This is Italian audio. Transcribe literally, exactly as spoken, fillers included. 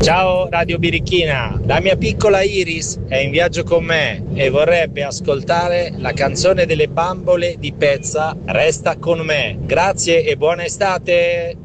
Ciao Radio Birichina, la mia piccola Iris è in viaggio con me e vorrebbe ascoltare la canzone delle bambole di Pezza, Resta con me. Grazie e buona estate!